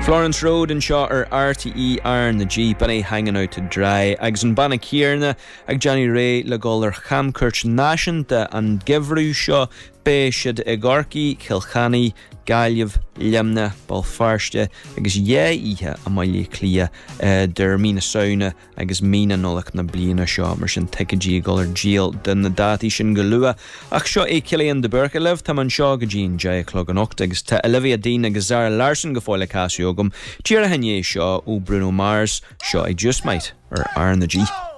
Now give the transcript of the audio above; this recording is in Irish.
Florence Road and seo RTE Iron the Jeep and hanging out to dry. Agus an banna Kierna ag Johnny Ray le gáil chamcurt náisiúnta an gibhrú seo béisiad ag Gorky, Kilchanny, Gaillimh, Limna, Balfarste agus ihe a maile clia der mína sauna agus mína nolach na bliana seo mar sin teicidí gáil díal den na dátí sin go lua ach seo é Cillian de Berkelef tá man seo go dín 6:08 agus tá Olivia Dean agus Zara Larson go fáile Casio gom tíar a henné seo ó Bruno Mars seo ag Just Might ar Iron the G.